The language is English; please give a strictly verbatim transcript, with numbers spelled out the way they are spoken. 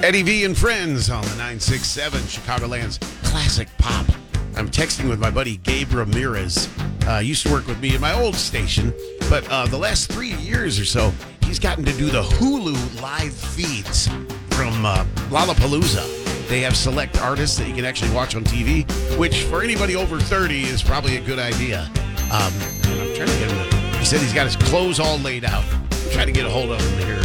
Eddie V and Friends on the nine six seven, Chicagoland's classic pop. I'm texting with my buddy Gabe Ramirez. Uh, used to work with me at my old station, but uh, the last three years or so, he's gotten to do the Hulu live feeds from uh, Lollapalooza. They have select artists that you can actually watch on T V, which for anybody over thirty is probably a good idea. Um, and I'm trying to get him to, he said he's got his clothes all laid out. I'm trying to get a hold of him here.